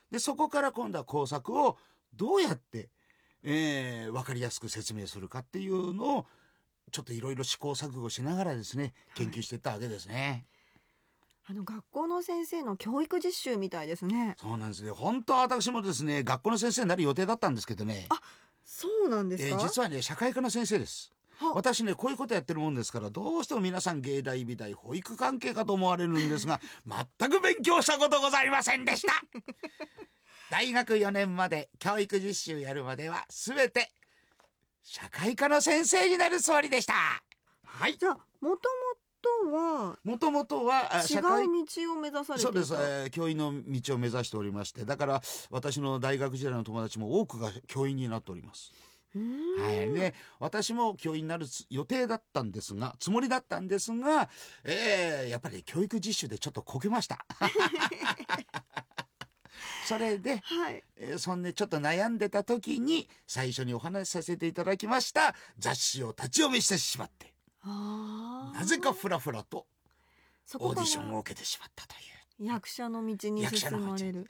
でそこから今度は工作をどうやって、分かりやすく説明するかっていうのをちょっといろいろ試行錯誤しながらですね研究していったわけですね。 学校の先生の教育実習みたいですね。 そうなんですね。本当は私もですね学校の先生になる予定だったんですけどね。 そうなんですか。 実はね社会科の先生です。私ねこういうことやってるもんですからどうしても皆さん芸大美大保育関係かと思われるんですが全く勉強したことございませんでした大学4年まで教育実習やるまでは全て社会科の先生になるつもりでした。はい。 じゃあもともとは違違う道を目指されていた。 そうです、教員の道を目指しておりまして、だから私の大学時代の友達も多くが教員になっております。はい、で私も教員になる予定だったんですがつもりだったんですが、やっぱり教育実習でちょっとこけましたそれで、そんでちょっと悩んでた時に最初にお話しさせていただきました雑誌を立ち読みしてしまってなぜかふらふらとオーディションを受けてしまったという役者の道に進まれる。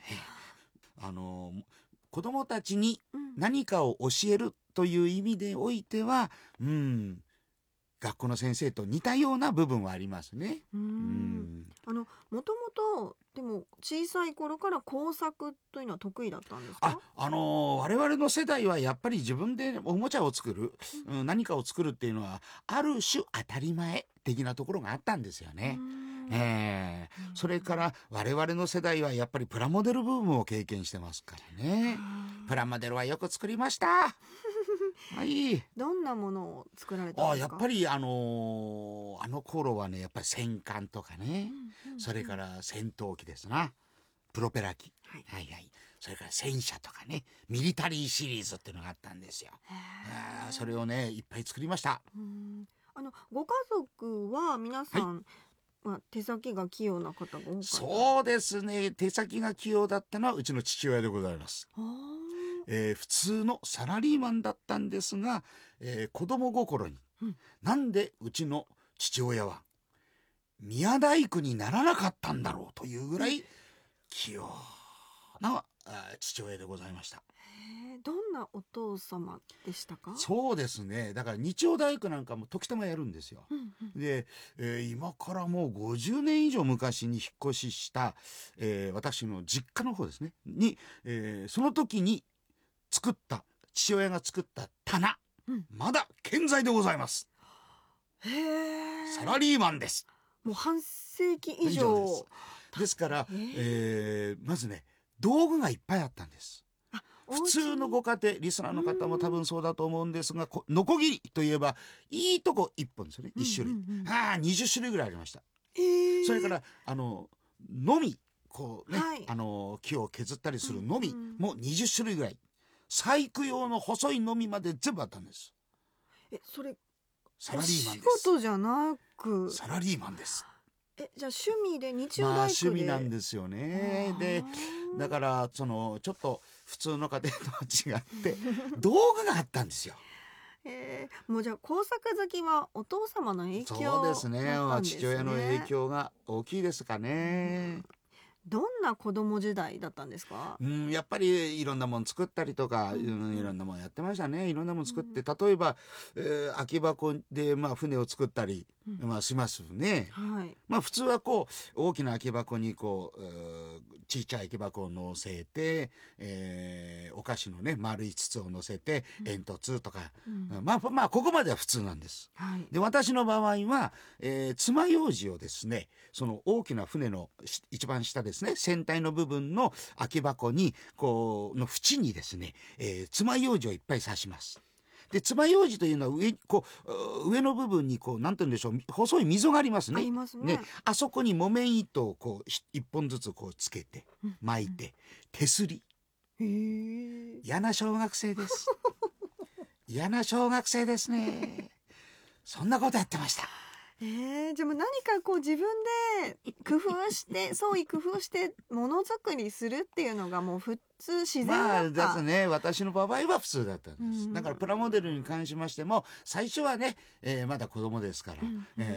子供たちに何かを教えるという意味でおいては、学校の先生と似たような部分はありますね。 もともとでも小さい頃から工作というのは得意だったんですか？ 我々の世代はやっぱり自分でおもちゃを作る、何かを作るっていうのはある種当たり前的なところがあったんですよね。それから我々の世代はやっぱりプラモデルブームを経験してますからね。プラモデルはよく作りましたはい。 どんなものを作られたんですか？ やっぱりあの頃はねやっぱり戦艦とかね、それから戦闘機ですな、プロペラ機、それから戦車とかねミリタリーシリーズっていうのがあったんですよ。それをねいっぱい作りました。 ご家族は皆さん、手先が器用な方が多かった？ そうですね、手先が器用だったのはうちの父親でございます。普通のサラリーマンだったんですが、子供心に、なんでうちの父親は宮大工にならなかったんだろうというぐらい器用な父親でございました。 どんなお父様でしたか？ そうですね、だから日曜大工なんかも時たまやるんですよ。で、今からもう50年以上昔に引っ越しした、私の実家の方ですねに、その時に父親が作った棚、まだ健在でございます。サラリーマンです。 もう半世紀以上ですから、まずね道具がいっぱいあったんです。普通のご家庭リスナーの方も多分そうだと思うんですが、ノコギリといえばいいとこ1本ですよね、1種類、20種類ぐらいありました。それからのみこうね、木を削ったりするのみも20種類ぐらい、細工用の細いのみまで全部あったんです。 それサラリーマンです。 仕事じゃなくサラリーマンです。 じゃあ趣味で日曜大工で、 趣味なんですよね。でだからちょっと普通の家庭とは違って道具があったんですよ。 もうじゃあ工作好きはお父様の影響だったんですね。 そうですね、父親の影響が大きいですかね。 どんな子供時代だったんですか？ やっぱりいろんなもん作ったりとか、いろんなもんやってましたね。いろんなもん作って、例えば、空き箱で、船を作ったり、しますね。普通はこう大きな空き箱にこう、小さい空き箱を乗せて、お菓子のね丸い筒を乗せて煙突とか、ここまでは普通なんです。で私の場合は、爪楊枝をですねその大きな船の一番下ですね船体の部分の空き箱にこうの縁にですね、爪楊枝をいっぱい刺します。で爪楊枝というのは上の部分にこうなんて言うんでしょう、細い溝がありますね。あそこに木綿糸をこう一本ずつこうつけて巻いて、手すり。嫌な小学生です嫌な小学生ですね。そんなことやってました。 じゃあ何かこう自分で工夫して創意工夫してものづくりするっていうのがもう普通自然だった。 ですね、私の場合は普通だったんです。だからプラモデルに関しましても最初はね、まだ子供ですから、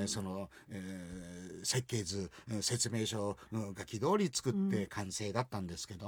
その、設計図説明書書き通り作って完成だったんですけど